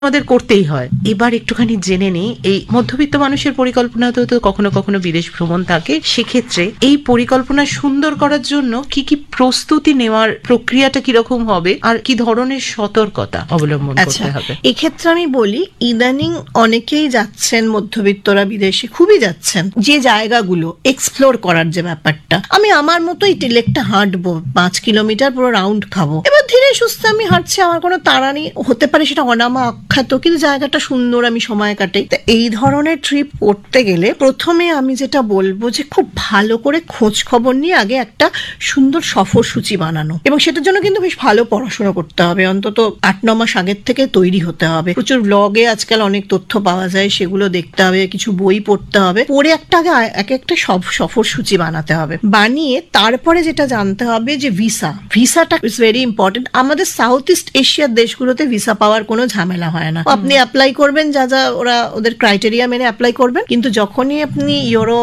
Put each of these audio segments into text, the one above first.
আমাদের করতেই হয়। এবার একটুখানি জেনে নিই, এই মধ্যবিত্ত মানুষের পরিকল্পনাতেও তো কখনো কখনো বিদেশ ভ্রমণ থাকে, সেক্ষেত্রে এই পরিকল্পনা সুন্দর করার জন্য কি কি প্রস্তুতি নেওয়ার প্রক্রিয়াটা কিরকম হবে আর কি ধরনের সতর্কতা অবলম্বন করতে হবে? এক্ষেত্রে আমি বলি, ইদানিং অনেকেই যাচ্ছেন মধ্যবিত্তরা বিদেশে, খুবই যাচ্ছেন, যে জায়গাগুলো এক্সপ্লোর করার যে ব্যাপারটা, আমি আমার মতোই টেলেকটা হাঁটবো, 5 কিলোমিটার পুরো রাউন্ড খাবো, এবার ধীরে সুস্থে আমি হাঁটছি, আমার কোনো তাড়া নেই, হতে পারে সেটা অনামা অখ্যাত, কিন্তু জায়গাটা সুন্দর, আমি সময় কাটাই। এই ধরনের ট্রিপ করতে গেলে প্রথমে আমি যেটা বলবো যে খুব ভালো করে খোঁজ খবর নিয়ে আগে একটা সুন্দর সফর সূচি বানানো, এবং সেটার জন্য কিন্তু বেশ ভালো পড়াশোনা করতে হবে, অন্তত 8-9 মাস আগের থেকে তৈরি হতে হবে। প্রচুর ব্লগে আজকাল অনেক তথ্য পাওয়া যায়, সেগুলো দেখতে হবে, কিছু বই পড়তে হবে, পড়ে একটা একটা সফর সূচি বানাতে হবে। বানিয়ে তারপরে যেটা জানতে হবে যে ভিসাটা ইজ ভেরি ইম্পর্টেন্ট। আমাদের সাউথ ইস্ট এশিয়ার দেশগুলোতে ভিসা পাওয়ার কোনো ঝামেলা হয় না, আপনি অ্যাপ্লাই করবেন, যা যা ওদের ক্রাইটেরিয়া মেনে অ্যাপ্লাই করবেন, কিন্তু যখনই আপনি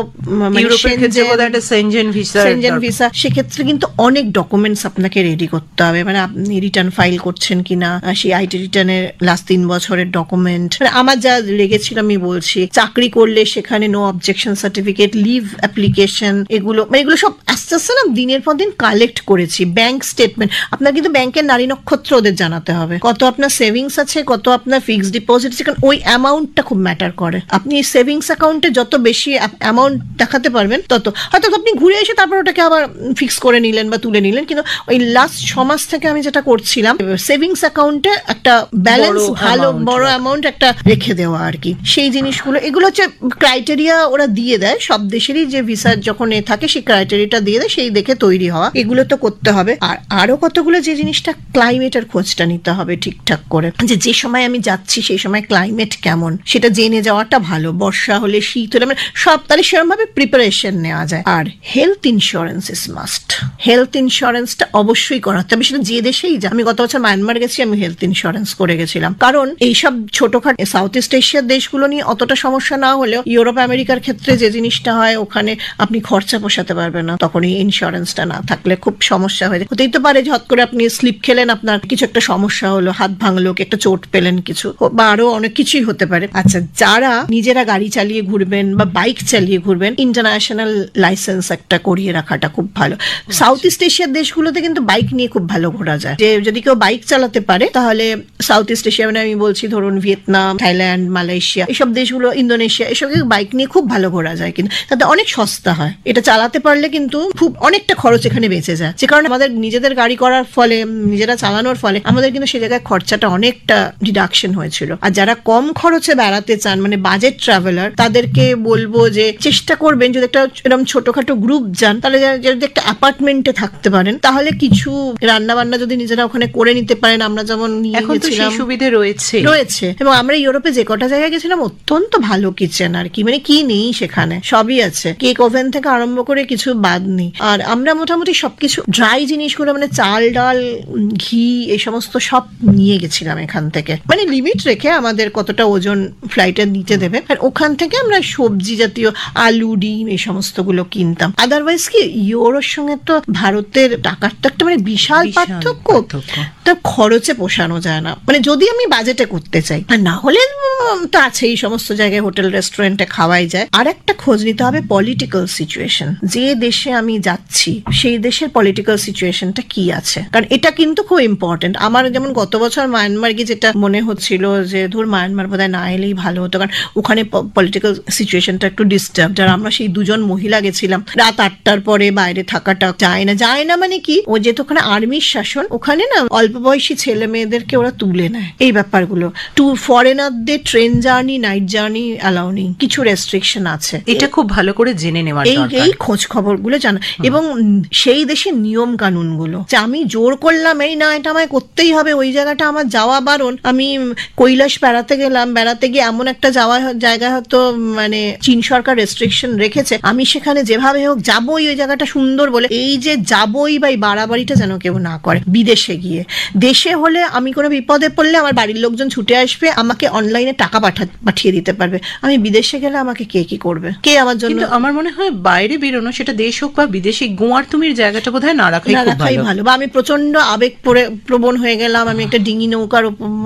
সেনজেন ভিসা, সেক্ষেত্রে কিন্তু অনেক ডকুমেন্টস আপনাকে রেডি করতে হবে, মানে আপনি রিটার্ন ফাইল করছেন কিনা, সেই আইটি রিটার্নের লাস্ট 3 বছরের ডকুমেন্ট, আমার যা লেগেছিল আমি বলছি, চাকরি করলে সেখানে no objection certificate, leave application, এগুলো সব আস্তে আস্তে না দিনের পর দিন কালেক্ট করেছি। ব্যাংক স্টেটমেন্ট, আপনার কিন্তু ব্যাংকের নারী নক্ষত্র ওদের জানাতে হবে, কত আপনার সেভিংস আছে, কত আপনার ফিক্সড ডিপোজিট আছে, কারণ ওই অ্যামাউন্টটা খুব ম্যাটার করে। আপনি সেভিংস অ্যাকাউন্টে যত বেশি অ্যামাউন্ট দেখাতে পারবেন, তত হয়তো আপনি ঘুরে এসে তারপর ওটাকে আবার ফিক্স করে নিলেন বা তুলে নিলেন, কিন্তু ওই লাস্ট 6 মাস থেকে আমি যেটা করছিলাম, সেভিংস অ্যাকাউন্টে একটা ব্যালেন্স, ভালো বড় অ্যামাউন্ট একটা রেখে দেওয়া আর কি, সেই জিনিসগুলো, এগুলো হচ্ছে ক্রাইটেরিয়া ওরা দিয়ে দেয়, সব দেশেরই যে ভিসা যখন থাকে সেই ক্রাইটেরিয়াটা দিয়ে দেয়, সেই দেখে তৈরি হওয়া, এগুলো তো করতে হবে। আর আরো কতগুলো যে জিনিসটা, ক্লাইমেটের খোঁজটা নিতে হবে ঠিকঠাক করে, যে সময় আমি যাচ্ছি সেই সময় ক্লাইমেট কেমন সেটা জেনে যাওয়াটা ভালো, বর্ষা হলে, শীত হলে, মানে সব, তাহলে সেরকম ভাবে প্রিপারেশন নেওয়া যায়। আর health insurance is must, health ইন্স্যুরেন্সটা অবশ্যই করাতে হবে, সেটা যে দেশেই যা। আমি গত বছর মায়ানমার গেছি, আমি হেলথ ইন্স্যুরেন্স করে গেছিলাম, কারণ এইসব ছোটখাটো সাউথ ইস্ট এশিয়ার দেশগুলো নিয়ে অতটা সমস্যা না হলেও ইউরোপ আমেরিকার ক্ষেত্রে যে জিনিসটা হয়, ওখানে আপনি খরচা পোষাতে পারবেন না, তখন এই ইন্স্যুরেন্সটা না থাকলে খুব সমস্যা হয়ে যায়। হতেই তো পারে যে হট করে আপনি স্লিপ খেলেন, আপনার কিছু একটা সমস্যা হলো, হাত ভাঙলো, একটা চোট পেলেন, কিছু বা আরো অনেক কিছুই হতে পারে। আচ্ছা, যারা নিজেরা গাড়ি চালিয়ে ঘুরবেন বা বাইক চালিয়ে ঘুরবেন, ইন্টারন্যাশনাল লাইসেন্স একটা করিয়ে রাখাটা খুব ভালো। সাউথ ইস্ট এশিয়ার দেশগুলোতে কিন্তু বাইক নিয়ে খুব ভালো ঘোরা যায়, যে যদি কেউ বাইক চালাতে পারে তাহলে সাউথ ইস্ট এশিয়া, মানে আমি বলছি ধরুন ভিয়েতনাম, থাইল্যান্ড, মালয়েশিয়া, এসব দেশগুলো, ইন্দোনেশিয়া, এসব বাইক নিয়ে খুব ভালো ঘোরা যায়, কিন্তু তাতে অনেক সস্তা হয়। এটা চালাতে পারলে কিন্তু খুব অনেকটা খরচ এখানে বেঁচে যায়, যে কারণে আমাদের নিজেদের গাড়ি করার ফলে, নিজেরা চালানোর ফলে আমাদের কিন্তু সে জায়গায় খরচাটা অনেকটা ডিডাকশন হয়েছিল। আর যারা কম খরচে বেড়াতে চান, মানে বাজেট ট্রাভেলার, তাদেরকে বলবো যে চেষ্টা করবেন যদি একটা এরকম ছোটখাটো গ্রুপ যান, তাহলে যদি একটা অ্যাপার্টমেন্টে থাকতে পারেন, তাহলে কিছু রান্না বান্না যদি নিজেরা ওখানে করে নিতে পারেন, আমরা যেমন নিয়ে গেছিলাম, সুবিধা রয়েছে। এবং আমরা ইউরোপে যে কটা জায়গায় গেছিলাম, অত্যন্ত ভালো কিচেন আর কি, মানে কি নেই সেখানে, সবই আছে, কেক ওভেন থেকে আরম্ভ করে কিছু বাদ নেই। আর আমরা মোটামুটি সবকিছু ড্রাই জিনিসগুলো, মানে চাল, ডাল, ঘি, এই সমস্ত সব নিয়ে গেছিলাম এখান থেকে, মানে লিমিট রেখে আমাদের কতটা ওজন ফ্লাইটে নিতে দেবে, আর ওখান থেকে আমরা সবজি জাতীয় আলু, ডিম, এই সমস্ত গুলো কিনতাম। আদারওয়াইজ কি ইউরোর সঙ্গে তো ভারতের টাকার তো একটা মানে বিশাল পার্থক্য, তো খরচে পোষানো যায় না, মানে যদি আমি বাজেটে করতে চাই, আর না হলে তো আছে, এই সমস্ত জায়গায় হোটেল রেস্টুরেন্টে খাওয়াই যায়। আর একটা খোঁজ নিতে হবে পলিটিক্যাল সিচুয়েশন, যে দেশে আমি যাচ্ছি সেই দেশের পলিটিক্যাল সিচুয়েশনটা কি আছে, কারণ এটা কিন্তু খুব ইম্পর্টেন্ট। আমার যেমন গত বছর মায়ানমার গিয়ে যেটা মনে হচ্ছিল যে ধর মায়ানমার বোধহয় না এলেই ভালো হতো, কারণ ওখানে পলিটিক্যাল সিচুয়েশনটা একটু ডিস্টার্ব। আর আমরা সেই 2জন মহিলা গেছিলাম, রাত 8টার পরে বাইরে থাকাটা যায় না, মানে কি, ও যেহেতু ওখানে আর্মির শাসন, ওখানে না অল্প বয়সী ছেলে মেয়েদেরকে ওরা তুলে নেয়, এই ব্যাপারগুলো। ফরেনারদের train journey, night journey allow নেই, কিছু রেস্ট্রিকশন আছে। এটা খুব ভালো করে জেনে নেওয়ার দরকার, এই খোঁজ খবরগুলো জানা, এবং সেই দেশের নিয়ম কানুন গুলো, যে আমি জোর করলাম এই না এটা আমায় করতেই হবে, ওই জায়গাটা আমার যাওয়া বারণ। আমি কৈলাস বেড়াতে গেলাম, বেড়াতে গিয়ে এমন একটা জায়গা হয়তো মানে চীন সরকার রেস্ট্রিকশন রেখেছে, আমি সেখানে যেভাবে হোক যাবোই, ওই জায়গাটা সুন্দর বলে, এই যে যাবোই বা এই বাড়াবাড়িটা যেন কেউ না করে। বিদেশে গিয়ে, দেশে হলে আমি কোনো বিপদে পড়লে আমার বাড়ির লোকজন ছুটে আসবে, আমাকে অনলাইনে টাকা পাঠিয়ে দিতে পারবে। আমি বিদেশে গেলে আমাকে কে কি করবে, কে আমার জন্য? আমার মনে হয় বাইরে বেরোনো, সেটা দেশ হোক বা বিদেশে, গোয়ার তুমির জায়গাটা বোধহয় না রাখাই ভালো। বা আমি প্রচন্ড আবেগ প্রবণ হয়ে গেলাম, আমি একটা ডিঙি নৌকার মধ্যে হঠাৎ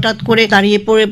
হঠাৎ করে দাঁড়িয়ে পড়ে